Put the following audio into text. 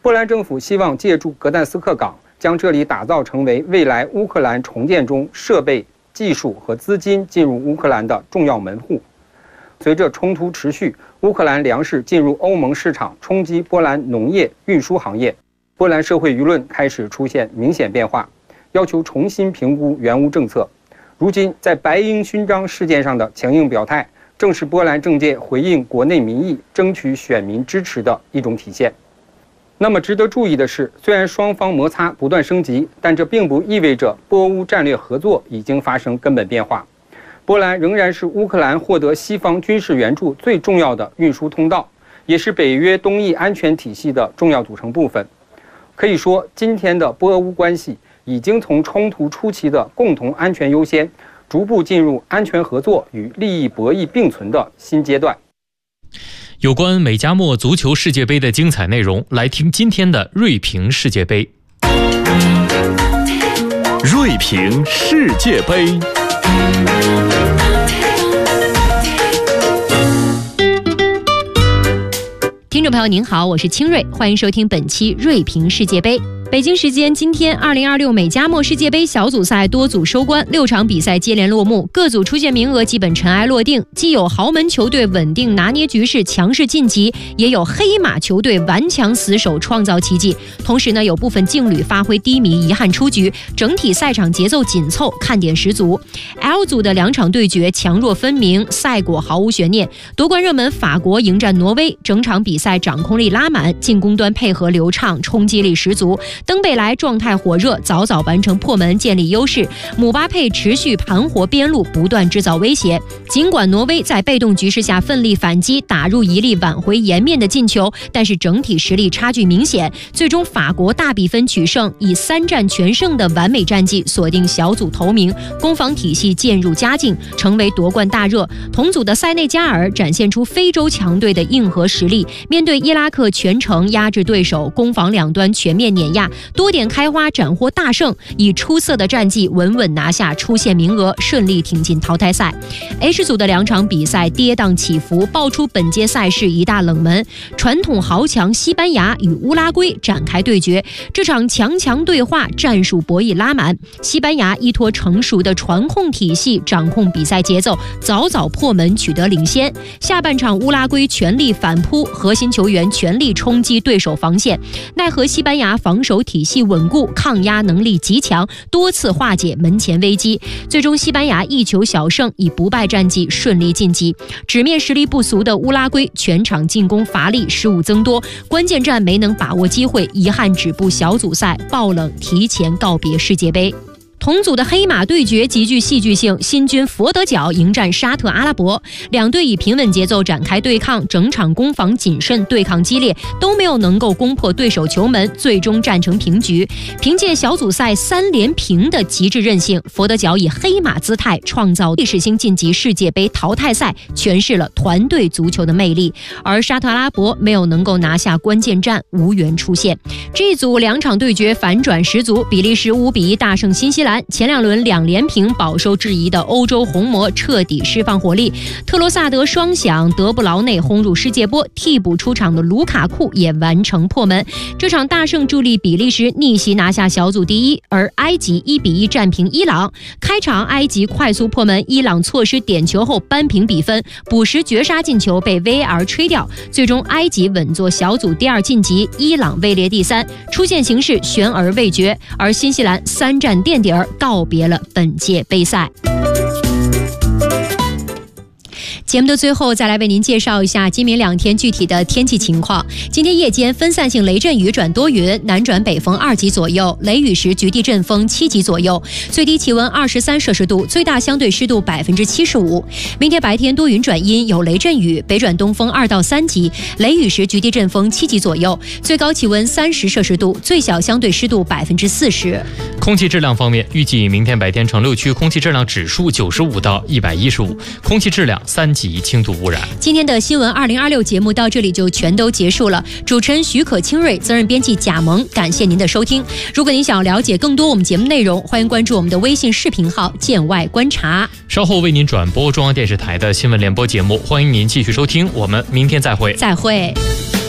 波兰政府希望借助格但斯克港，将这里打造成为未来乌克兰重建中设备、技术和资金进入乌克兰的重要门户。随着冲突持续，乌克兰粮食进入欧盟市场，冲击波兰农业、运输行业。波兰社会舆论开始出现明显变化，要求重新评估援乌政策。如今，在白鹰勋章事件上的强硬表态，正是波兰政界回应国内民意、争取选民支持的一种体现。那么值得注意的是，虽然双方摩擦不断升级，但这并不意味着波乌战略合作已经发生根本变化。波兰仍然是乌克兰获得西方军事援助最重要的运输通道，也是北约东翼安全体系的重要组成部分。可以说，今天的波俄乌关系已经从冲突初期的共同安全优先，逐步进入安全合作与利益博弈并存的新阶段。 有关美加墨足球世界杯的精彩内容，来听今天的锐评世界杯。 锐评世界杯。 听众朋友您好，我是清锐，欢迎收听本期锐评世界杯。北京时间今天，2026美加墨世界杯小组赛多组收官，6场比赛接连落幕，各组出线名额基本尘埃落定。既有豪门球队稳定拿捏局势，强势晋级，也有黑马球队顽强死守，创造奇迹。同时呢，有部分劲旅发挥低迷，遗憾出局。整体赛场节奏紧凑，看点十足。L 组的2场对决强弱分明，赛果毫无悬念。夺冠热门法国迎战挪威，整场比赛掌控力拉满，进攻端配合流畅，冲击力十足。登贝莱状态火热，早早完成破门，建立优势。姆巴佩持续盘活边路，不断制造威胁。尽管挪威在被动局势下奋力反击，打入一粒挽回颜面的进球，但是整体实力差距明显。最终法国大比分取胜，以3战全胜的完美战绩锁定小组头名，攻防体系渐入佳境，成为夺冠大热。同组的塞内加尔展现出非洲强队的硬核实力，面对伊拉克全程压制对手，攻防两端全面碾压，多点开花，斩获大胜，以出色的战绩稳稳拿下出线名额，顺利挺进淘汰赛。H 组的2场比赛跌宕起伏，爆出本届赛事一大冷门，传统豪强西班牙与乌拉圭展开对决。这场强对话，战术博弈拉满，西班牙依托成熟的传控体系掌控比赛节奏，早早破门取得领先。下半场乌拉圭全力反扑，核心球员全力冲击对手防线，奈何西班牙防守体系稳固，抗压能力极强，多次化解门前危机。最终西班牙1球小胜，以不败战绩顺利晋级。纸面实力不俗的乌拉圭全场进攻乏力，失误增多，关键战没能把握机会，遗憾止步小组赛，爆冷提前告别世界杯。同组的黑马对决极具戏剧性，新军佛得角迎战沙特阿拉伯，两队以平稳节奏展开对抗，整场攻防谨慎，对抗激烈，都没有能够攻破对手球门，最终战成平局。凭借小组赛3连平的极致韧性，佛得角以黑马姿态创造历史性晋级世界杯淘汰赛，诠释了团队足球的魅力。而沙特阿拉伯没有能够拿下关键战，无缘出线。这组2场对决反转十足，比利时5-1大胜新西兰。前2轮2连平，饱受质疑的欧洲红魔彻底释放火力，特罗萨德双响，德布劳内轰入世界波，替补出场的卢卡库也完成破门。这场大胜助力比利时逆袭拿下小组第1，而埃及1-1战平伊朗。开场埃及快速破门，伊朗错失点球后扳平比分，补时绝杀进球被 VAR 吹掉，最终埃及稳坐小组第2晋级，伊朗位列第3，出线形势悬而未决。而新西兰3战垫底儿，告别了本届杯赛。节目的最后，再来为您介绍一下今明2天具体的天气情况。今天夜间分散性雷阵雨转多云，南转北风2级左右，雷雨时局地阵风7级左右，最低气温23摄氏度，最大相对湿度75%。明天白天多云转阴，有雷阵雨，北转东风2到3级，雷雨时局地阵风7级左右，最高气温30摄氏度，最小相对湿度40%。 空气质量方面，预计明天白天城6区空气质量指数95到115，空气质量3级轻度污染。 今天的新闻2026节目到这里就全都结束了。主持人许可、清锐，责任编辑贾萌，感谢您的收听。如果您想了解更多我们节目内容，欢迎关注我们的微信视频号“见外观察”。 稍后为您转播中央电视台的新闻联播节目，欢迎您继续收听。我们明天再会。 再会。